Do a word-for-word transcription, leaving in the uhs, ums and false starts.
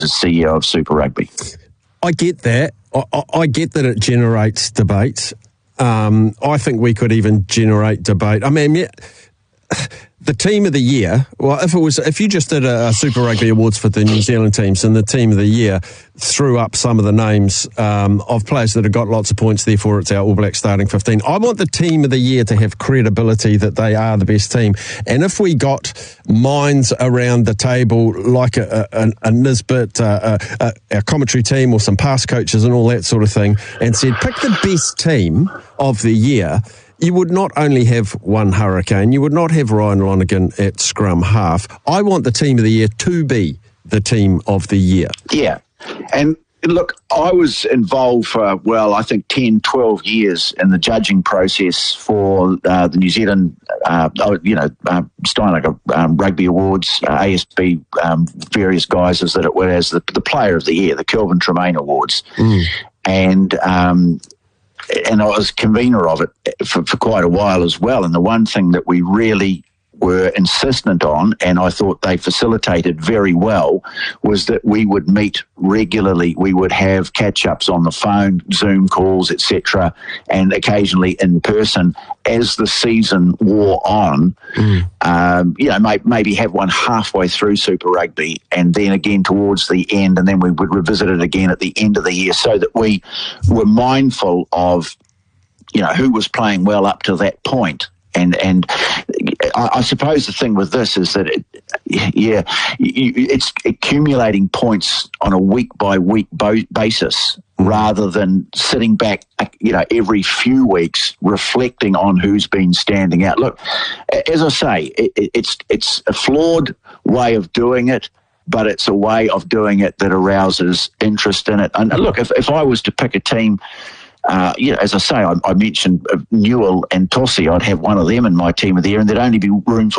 C E O of Super Rugby. I get that. I, I, I get that it generates debate. Um, I think we could even generate debate. I mean, yeah, the team of the year. Well, if it was, if you just did a, a Super Rugby Awards for the New Zealand teams, and the team of the year threw up some of the names um, of players that have got lots of points, therefore it's our All Blacks starting fifteen. I want the team of the year to have credibility that they are the best team. And if we got minds around the table like a, a, a Nisbet, uh, a, a commentary team, or some past coaches and all that sort of thing, and said, pick the best team of the year, you would not only have one Hurricane, you would not have Ryan Lonergan at scrum half. I want the team of the year to be the team of the year. Yeah. And look, I was involved for, well, I think ten, twelve years in the judging process for uh, the New Zealand, uh, you know, uh, Steinaker um, Rugby Awards, uh, A S B, um, various guises that it were as the, the Player of the Year, the Kelvin Tremaine Awards. Mm. And, um, and I was convener of it for, for quite a while as well. And the one thing that we really were insistent on, and I thought they facilitated very well, was that we would meet regularly. We would have catch-ups on the phone, Zoom calls, et cetera, and occasionally in person as the season wore on. Mm. Um, you know, may, maybe have one halfway through Super Rugby and then again towards the end, and then we would revisit it again at the end of the year, so that we were mindful of, you know, who was playing well up to that point. And and I, I suppose the thing with this is that, it, yeah, it's accumulating points on a week-by-week basis rather than sitting back, you know, every few weeks reflecting on who's been standing out. Look, as I say, it, it's it's a flawed way of doing it, but it's a way of doing it that arouses interest in it. And look, if, if I was to pick a team, Uh, you know, as I say, I, I mentioned uh, Newell and Tossie. I'd have one of them in my team of the year, and there'd only be room for